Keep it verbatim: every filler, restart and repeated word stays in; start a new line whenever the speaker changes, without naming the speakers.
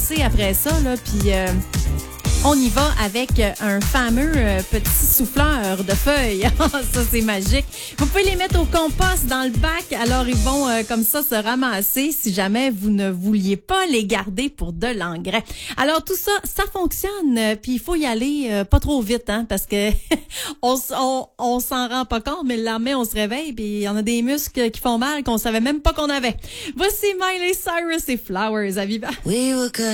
ramasser après ça, là, puis euh, on y va avec un fameux euh, petit souffleur de feuilles. Ça, c'est magique. Vous pouvez les mettre au compost dans le bac, alors ils vont euh, comme ça se ramasser si jamais vous ne vouliez pas les garder pour de l'engrais. Alors tout ça, ça fonctionne, euh, puis il faut y aller euh, pas trop vite, hein, parce que on, on, on s'en rend pas compte, mais le lendemain, on se réveille, puis il y en a des muscles qui font mal qu'on savait même pas qu'on avait. Voici Miley Cyrus et Flowers à Viva.
We were good.